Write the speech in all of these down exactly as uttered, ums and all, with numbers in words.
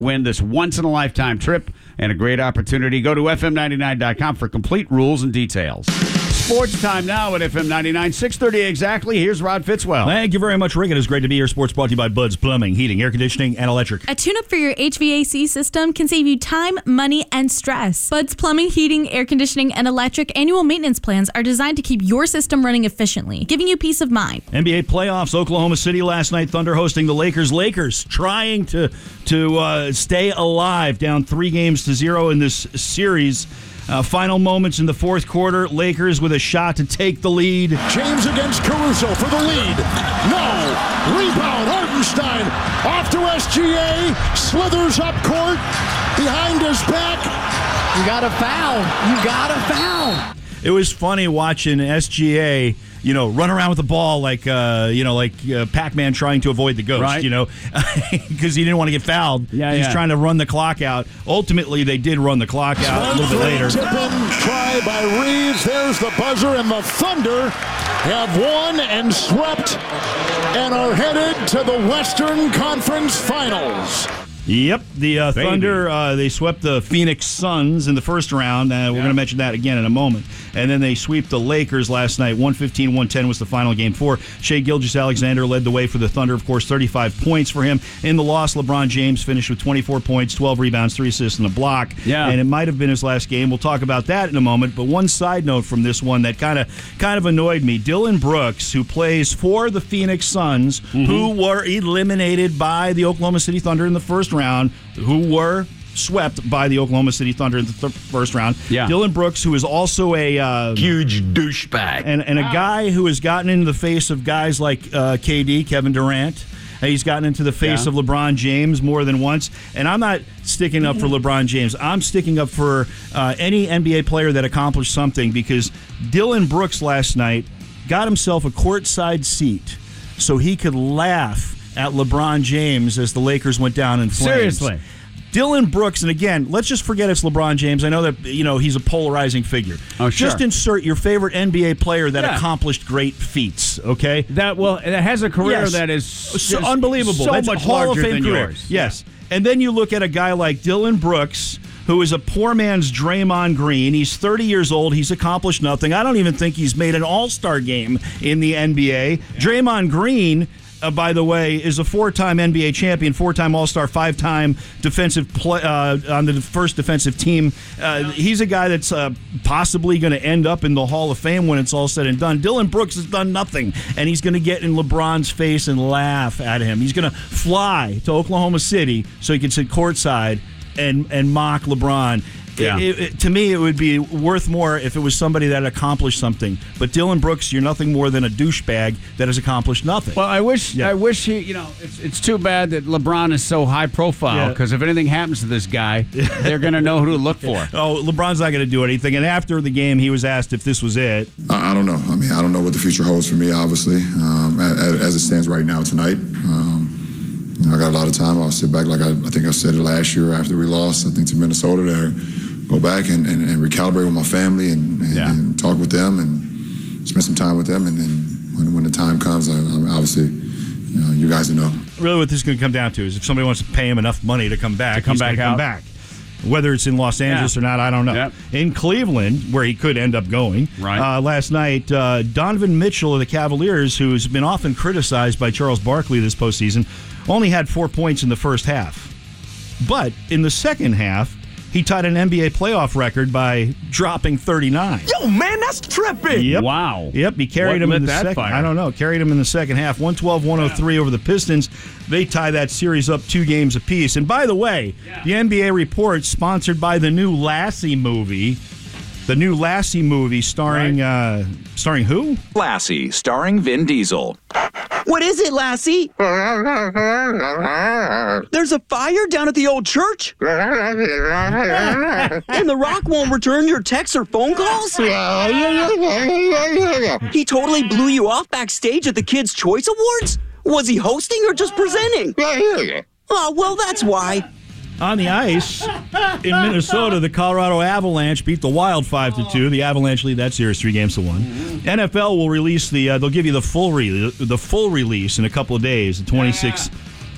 Win this once-in-a-lifetime trip and a great opportunity. Go to F M ninety-nine dot com for complete rules and details. Sports time now at F M ninety-nine, six thirty exactly. Here's Rod Fitzwell. Thank you very much, Rick. It is great to be here. Sports brought to you by Bud's Plumbing, Heating, Air Conditioning, and Electric. A tune-up for your H V A C system can save you time, money, and stress. Bud's Plumbing, Heating, Air Conditioning, and Electric annual maintenance plans are designed to keep your system running efficiently, giving you peace of mind. N B A playoffs, Oklahoma City last night. Thunder hosting the Lakers. Lakers trying to, to uh, stay alive, down three games to zero in this series. Uh, final moments in the fourth quarter. Lakers with a shot to take the lead. James against Caruso for the lead. No. Rebound. Hartenstein off to S G A. Slithers up court. Behind his back. You got a foul. You got a foul. It was funny watching S G A, you know, run around with the ball like, uh, you know, like uh, Pac-Man trying to avoid the ghost, right. you know, because he didn't want to get fouled. Yeah, He's yeah. trying to run the clock out. Ultimately, they did run the clock out a little bit later. Tip-in try by Reeves. There's the buzzer, and the Thunder have won and swept and are headed to the Western Conference Finals. Yep, the uh, Thunder, uh, they swept the Phoenix Suns in the first round. Uh, we're yeah. going to mention that again in a moment. And then they sweep the Lakers last night. one fifteen one ten was the final game four. Shai Gilgeous-Alexander led the way for the Thunder, of course, thirty-five points for him. In the loss, LeBron James finished with twenty-four points, twelve rebounds, three assists, and a block. Yeah. And it might have been his last game. We'll talk about that in a moment. But one side note from this one that kind of kind of annoyed me. Dillon Brooks, who plays for the Phoenix Suns, mm-hmm. who were eliminated by the Oklahoma City Thunder in the first round, who were swept by the Oklahoma City Thunder in the th- first round. Yeah. Dillon Brooks, who is also a uh, huge douchebag, and and a guy who has gotten into the face of guys like uh, K D, Kevin Durant. He's gotten into the face yeah. of LeBron James more than once. And I'm not sticking up for LeBron James. I'm sticking up for uh, any N B A player that accomplished something, because Dillon Brooks last night got himself a courtside seat so he could laugh at LeBron James as the Lakers went down in flames. Seriously. Dillon Brooks, and again, let's just forget it's LeBron James. I know that, you know, he's a polarizing figure. Oh, sure. Just insert your favorite N B A player that yeah. accomplished great feats, okay? That well, it has a career yes. that is so unbelievable. So That's much Hall larger of Fame than career. yours. Yes. And then you look at a guy like Dillon Brooks, who is a poor man's Draymond Green. He's thirty years old. He's accomplished nothing. I don't even think he's made an all-star game in the N B A. Yeah. Draymond Green, Uh, by the way, is a four-time N B A champion, four-time All-Star, five-time defensive play, uh, on the first defensive team. Uh, he's a guy that's uh, possibly going to end up in the Hall of Fame when it's all said and done. Dillon Brooks has done nothing, and he's going to get in LeBron's face and laugh at him. He's going to fly to Oklahoma City so he can sit courtside and, and mock LeBron. Yeah. It, it, to me, it would be worth more if it was somebody that accomplished something. But Dillon Brooks, you're nothing more than a douchebag that has accomplished nothing. Well, I wish, Yeah. I wish he, you know, it's it's too bad that LeBron is so high profile, because Yeah. if anything happens to this guy, they're going to know who to look for. Oh, LeBron's not going to do anything. And after the game, he was asked if this was it. I, I don't know. I mean, I don't know what the future holds for me, obviously, um, as, as it stands right now tonight. Um, you know, I got a lot of time. I'll sit back, like I, I think I said it last year after we lost, I think, to Minnesota there. Go back and, and, and recalibrate with my family and, and, yeah. and talk with them and spend some time with them. And then when, when the time comes, I, I'm obviously, you know, you guys will know. Really what this is going to come down to is if somebody wants to pay him enough money to come back, to come he's back going to out. come back. Whether it's in Los Angeles Yeah. or not, I don't know. Yep. In Cleveland, where he could end up going, right. uh, last night, uh, Donovan Mitchell of the Cavaliers, who's been often criticized by Charles Barkley this postseason, only had four points in the first half. But in the second half, he tied an N B A playoff record by dropping thirty-nine. Yo, man, that's tripping. Yep. Wow. Yep, he carried What him lit in the that second. fire? I don't know. Carried him in the second half. one twelve one oh three over the Pistons. They tie that series up two games apiece. And by the way, Yeah. the N B A report sponsored by the new Lassie movie. The new Lassie movie starring uh, starring who? Lassie, starring Vin Diesel. What is it, Lassie? There's a fire down at the old church? And The Rock won't return your texts or phone calls? He totally blew you off backstage at the Kids' Choice Awards? Was he hosting or just presenting? Oh, well, that's why. On the ice in Minnesota, the Colorado Avalanche beat the Wild five to two. The Avalanche lead that series three games to one. N F L will release the. Uh, they'll give you the full re- the full release in a couple of days. The twenty-six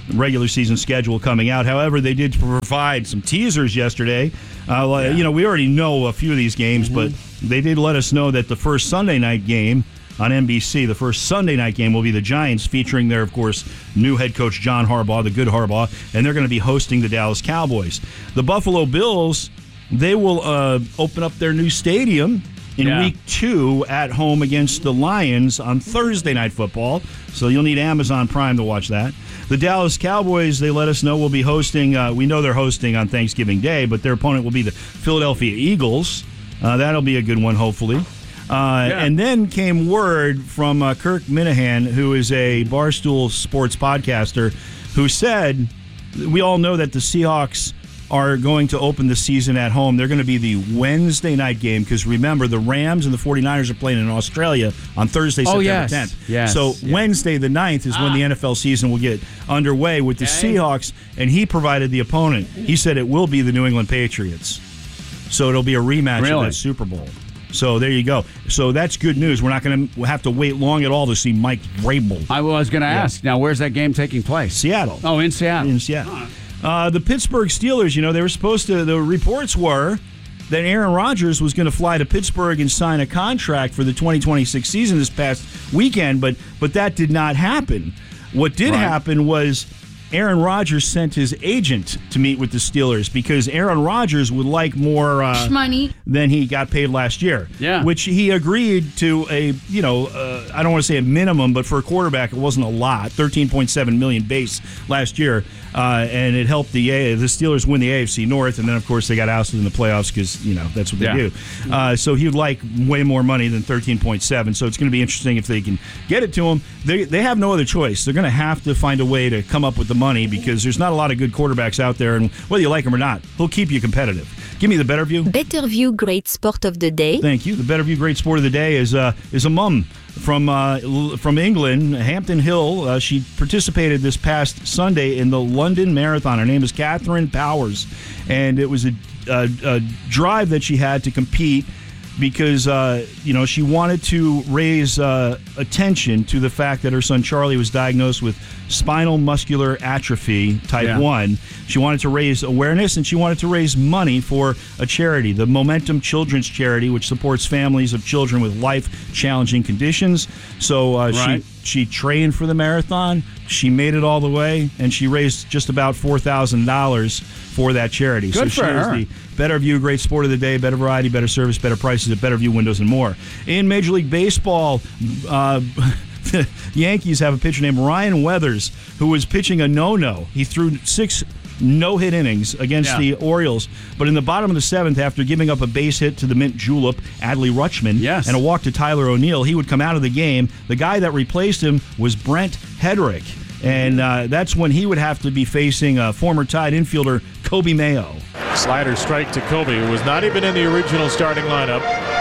regular season schedule coming out. However, they did provide some teasers yesterday. Uh, yeah. You know, we already know a few of these games, mm-hmm. but they did let us know that the first Sunday night game on N B C, the first Sunday night game will be the Giants, featuring their, of course, new head coach John Harbaugh, the good Harbaugh, and they're going to be hosting the Dallas Cowboys. The Buffalo Bills, they will uh, open up their new stadium in yeah. week two at home against the Lions on Thursday Night Football, so you'll need Amazon Prime to watch that. The Dallas Cowboys, they let us know, will be hosting, uh, we know they're hosting on Thanksgiving Day, but their opponent will be the Philadelphia Eagles. Uh, that'll be a good one, hopefully. Uh, yeah. And then came word from uh, Kirk Minahan, who is a Barstool Sports podcaster, who said, we all know that the Seahawks are going to open the season at home. They're going to be the Wednesday night game because, remember, the Rams and the 49ers are playing in Australia on Thursday, September oh, yes. tenth. Yes. So yes. Wednesday the ninth is ah. when the N F L season will get underway with the okay. Seahawks, and he provided the opponent. He said it will be the New England Patriots. So it'll be a rematch really? of that Super Bowl. So there you go. So that's good news. We're not going to have to wait long at all to see Mike Vrabel. I was going to yeah. ask. Now, where's that game taking place? Seattle. Oh, in Seattle. In Seattle. Huh. Uh, the Pittsburgh Steelers, you know, they were supposed to, the reports were that Aaron Rodgers was going to fly to Pittsburgh and sign a contract for the twenty twenty-six season this past weekend, but but that did not happen. What did right. happen was Aaron Rodgers sent his agent to meet with the Steelers because Aaron Rodgers would like more uh, money than he got paid last year. Yeah, which he agreed to a you know uh, I don't want to say a minimum, but for a quarterback it wasn't a lot. thirteen point seven million base last year, uh, and it helped the a- the Steelers win the A F C North, and then of course they got ousted in the playoffs because you know that's what they yeah. do. Uh, so he'd like way more money than thirteen point seven. So it's going to be interesting if they can get it to him. They they have no other choice. They're going to have to find a way to come up with the money because there's not a lot of good quarterbacks out there, and whether you like him or not, he'll keep you competitive. Give me the Better View. Better View Great Sport of the Day. Thank you. The Better View Great Sport of the Day is uh, is a mum from uh, from England, Hampton Hill. Uh, she participated this past Sunday in the London Marathon. Her name is Catherine Powers, and it was a, a, a drive that she had to compete because uh, you know she wanted to raise uh, attention to the fact that her son Charlie was diagnosed with spinal muscular atrophy type yeah. one. She wanted to raise awareness, and she wanted to raise money for a charity, the Momentum Children's Charity, which supports families of children with life-challenging conditions. So uh, right. she she trained for the marathon. She made it all the way, and she raised just about four thousand dollars for that charity. Good so for she her. is the Better View Great Sport of the Day, better variety, better service, better prices at Better View Windows and more. In Major League Baseball, uh, the Yankees have a pitcher named Ryan Weathers who was pitching a no-no. He threw six no-hit innings against yeah. the Orioles, but in the bottom of the seventh, after giving up a base hit to the mint julep, Adley Rutschman, yes. and a walk to Tyler O'Neill, he would come out of the game. The guy that replaced him was Brent Hedrick, and uh, that's when he would have to be facing uh, former Tide infielder Kobe Mayo. Slider strike to Kobe, who was not even in the original starting lineup.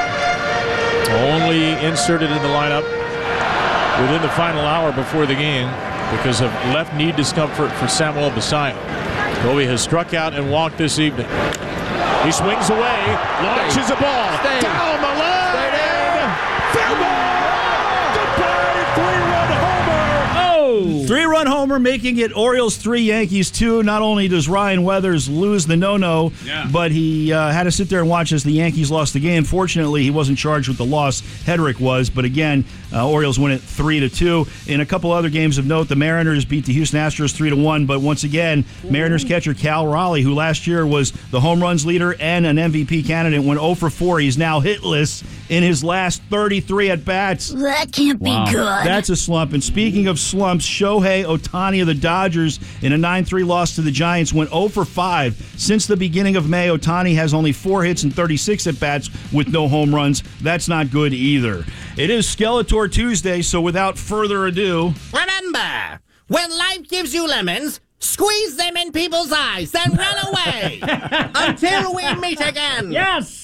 Only inserted in the lineup within the final hour before the game because of left knee discomfort for Samuel Basallo. Kobe has struck out and walked this evening. He swings away, launches a ball Stay. down the line, and foul ball! Goodbye, three-run homer! Oh! Three-run homer, making it Orioles three, Yankees two. Not only does Ryan Weathers lose the no-no, yeah. but he uh, had to sit there and watch as the Yankees lost the game. Fortunately, he wasn't charged with the loss. Hedrick was, but again, uh, Orioles win it three to two. In a couple other games of note, the Mariners beat the Houston Astros three to one, but once again, Mariners catcher Cal Raleigh, who last year was the home runs leader and an M V P candidate, went oh for four. He's now hitless in his last thirty-three at-bats. That can't Wow. be good. That's a slump. And speaking of slumps, Shohei Ohtani of the Dodgers in a nine three loss to the Giants went oh for five. Since the beginning of May, Ohtani has only four hits and thirty-six at-bats with no home runs. That's not good either. It is Skeletor Tuesday, so without further ado... Remember, when life gives you lemons, squeeze them in people's eyes, then run away until we meet again. Yes!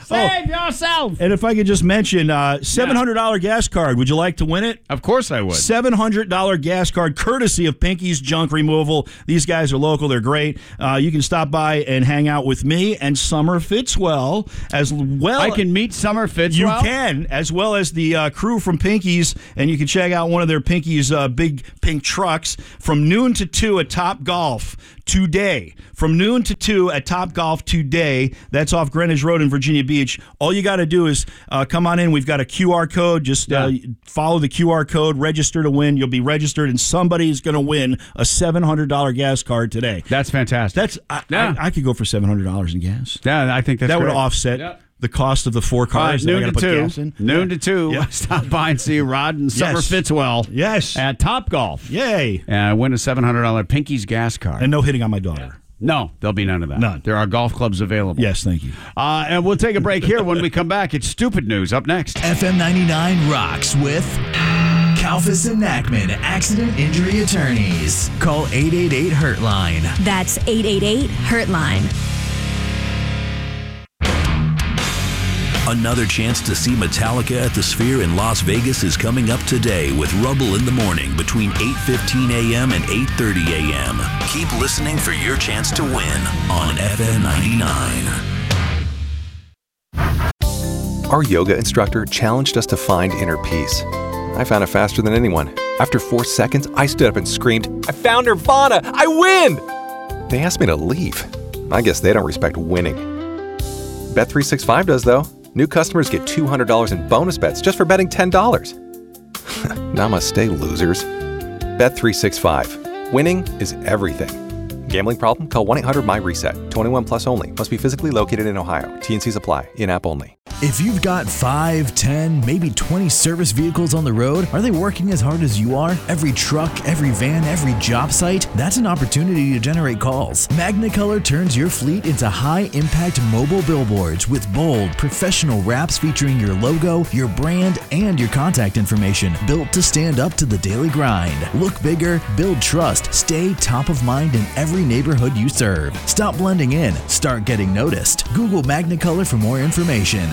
Save yourself. And if I could just mention, uh, seven hundred dollars yeah. gas card. Would you like to win it? Of course I would. seven hundred dollars gas card, courtesy of Pinky's Junk Removal. These guys are local. They're great. Uh, you can stop by and hang out with me and Summer Fitzwell as well. I can meet Summer Fitzwell? You can, as well as the uh, crew from Pinky's, and you can check out one of their Pinky's uh, big pink trucks from noon to two at Top Golf today. From noon to two at Top Golf today. That's off Greenwich Road in Virginia Beach. All you got to do is uh, come on in. We've got a Q R code. Just uh, yeah. follow the Q R code, register to win. You'll be registered, and somebody's going to win a seven hundred dollars gas card today. That's fantastic. That's I, yeah. I, I could go for seven hundred dollars in gas. Yeah, I think that's That great. would offset Yep. the cost of the four cars uh, that I noon got to to put two. gas in. Noon yeah. to two. Yeah. Stop by and see Rod and Summer Yes. Fitzwell. Yes. At Top Golf. Yay. And win a seven hundred dollars Pinky's gas card. And no hitting on my daughter. No, there'll be none of that. None. There are golf clubs available. Yes, thank you. Uh, and we'll take a break here. When we come back, it's Stupid News up next. F M ninety-nine rocks with Kalfas and Nachman Accident Injury Attorneys. Call eight eight eight hurt line. That's eight eight eight hurt line. Another chance to see Metallica at the Sphere in Las Vegas is coming up today with Rubble in the Morning between eight fifteen a.m. and eight thirty a.m. Keep listening for your chance to win on F M ninety-nine. Our yoga instructor challenged us to find inner peace. I found it faster than anyone. After four seconds, I stood up and screamed, "I found Nirvana! I win!" They asked me to leave. I guess they don't respect winning. Bet three sixty-five does, though. New customers get two hundred dollars in bonus bets just for betting ten dollars. Namaste, losers. Bet three sixty-five. Winning is everything. Gambling problem? Call one eight hundred M Y reset. twenty-one plus only. Must be physically located in Ohio. T and Cs apply. In-app only. If you've got five, ten, maybe twenty service vehicles on the road, are they working as hard as you are? Every truck, every van, every job site? That's an opportunity to generate calls. Magnicolor turns your fleet into high-impact mobile billboards with bold, professional wraps featuring your logo, your brand, and your contact information, built to stand up to the daily grind. Look bigger, build trust, stay top of mind in every neighborhood you serve. Stop blending in, start getting noticed. Google Magnicolor for more information.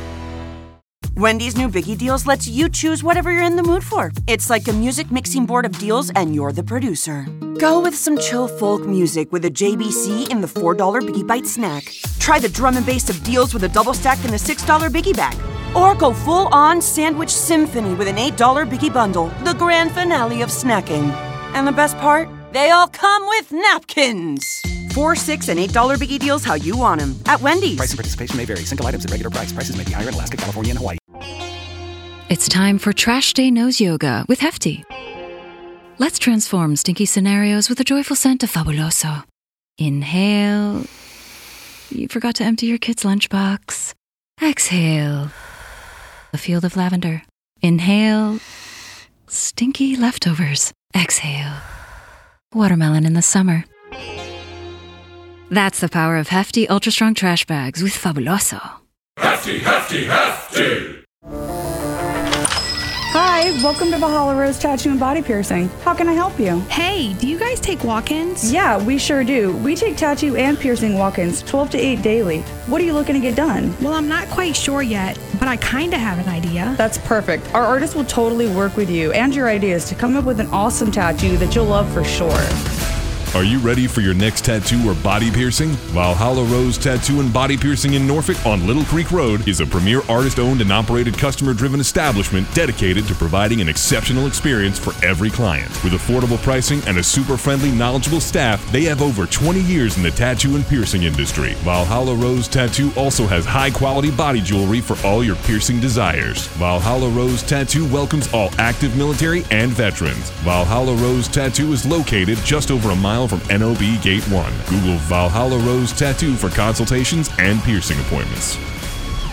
Wendy's new Biggie Deals lets you choose whatever you're in the mood for. It's like a music mixing board of deals, and you're the producer. Go with some chill folk music with a J B C in the four dollar Biggie Bite snack. Try the drum and bass of deals with a double stack in the six dollar Biggie Bag. Or go full-on sandwich symphony with an eight dollar Biggie Bundle, the grand finale of snacking. And the best part? They all come with napkins. Four, six, and eight dollar Biggie Deals how you want them at Wendy's. Price and participation may vary. Single items at regular price. Prices may be higher in Alaska, California, and Hawaii. It's time for Trash Day Nose Yoga with Hefty. Let's transform stinky scenarios with a joyful scent of Fabuloso. Inhale. You forgot to empty your kid's lunchbox. Exhale. A field of lavender. Inhale. Stinky leftovers. Exhale. Watermelon in the summer. That's the power of Hefty Ultra Strong Trash Bags with Fabuloso. Hefty, hefty, hefty! Hi, welcome to Valhalla Rose Tattoo and Body Piercing. How can I help you? Hey, do you guys take walk-ins? Yeah, we sure do. We take tattoo and piercing walk-ins twelve to eight daily. What are you looking to get done? Well, I'm not quite sure yet, but I kind of have an idea. That's perfect. Our artist will totally work with you and your ideas to come up with an awesome tattoo that you'll love for sure. Are you ready for your next tattoo or body piercing? Valhalla Rose Tattoo and Body Piercing in Norfolk on Little Creek Road is a premier artist-owned and operated customer-driven establishment dedicated to providing an exceptional experience for every client. With affordable pricing and a super-friendly, knowledgeable staff, they have over twenty years in the tattoo and piercing industry. Valhalla Rose Tattoo also has high-quality body jewelry for all your piercing desires. Valhalla Rose Tattoo welcomes all active military and veterans. Valhalla Rose Tattoo is located just over a mile from N O B Gate one. Google Valhalla Rose Tattoo for consultations and piercing appointments.